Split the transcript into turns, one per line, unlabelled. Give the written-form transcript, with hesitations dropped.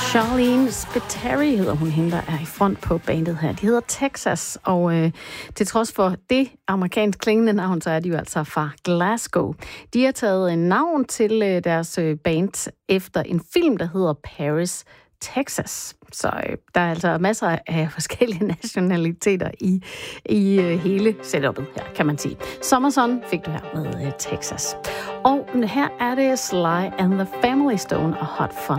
Charlene Spiteri hedder hun, hende, der er i front på bandet her. De hedder Texas, og til trods for det amerikansk klingende navn, så er de jo altså fra Glasgow. De har taget navn til deres band efter en film, der hedder Paris, Texas. Så der er altså masser af forskellige nationaliteter i hele setupet her, kan man sige. Summer Sun fik du her med Texas. Og her er det Sly and the Family Stone og Hot Fun.